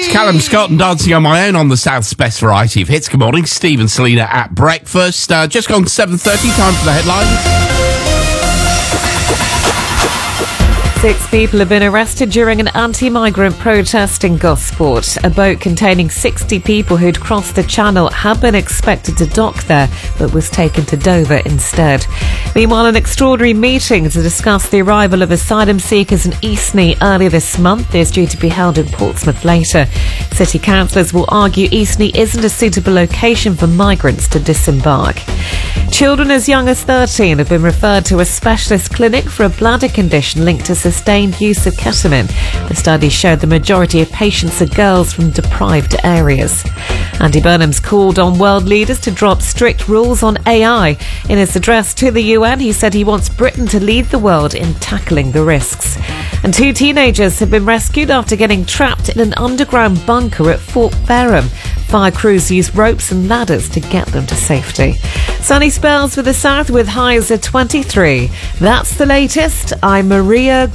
It's Callum Scott and Dancing on My Own on the South's best variety of hits. Good morning, Steve and Selena at breakfast. Just gone 7:30, time for the headlines. 6 people have been arrested during an anti-migrant protest in Gosport. A boat containing 60 people who'd crossed the channel had been expected to dock there, but was taken to Dover instead. Meanwhile, an extraordinary meeting to discuss the arrival of asylum seekers in Eastney earlier this month is due to be held in Portsmouth later. City councillors will argue Eastney isn't a suitable location for migrants to disembark. Children as young as 13 have been referred to a specialist clinic for a bladder condition linked to sustained use of ketamine. The study showed the majority of patients are girls from deprived areas. Andy Burnham's called on world leaders to drop strict rules on AI. In his address to the UN, he said he wants Britain to lead the world in tackling the risks. And 2 teenagers have been rescued after getting trapped in an underground bunker at Fort Ferrum. Fire crews used ropes and ladders to get them to safety. Sunny spells for the south with highs of 23. That's the latest. I'm Maria